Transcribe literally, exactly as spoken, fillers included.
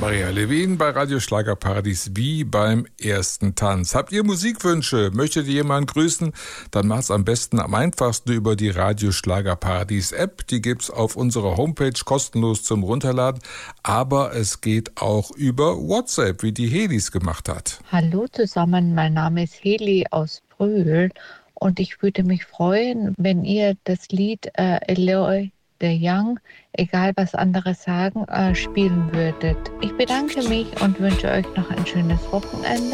Maria Levin bei Radio Schlagerparadies wie beim ersten Tanz. Habt ihr Musikwünsche? Möchtet ihr jemanden grüßen? Dann macht's am besten, am einfachsten über die Radio Schlagerparadies App. Die gibt's auf unserer Homepage kostenlos zum Runterladen. Aber es geht auch über WhatsApp, wie die Helis gemacht hat. Hallo zusammen, mein Name ist Heli aus Brühl und ich würde mich freuen, wenn ihr das Lied äh, Eloy de Young, egal was andere sagen, äh, spielen würdet. Ich bedanke mich und wünsche euch noch ein schönes Wochenende.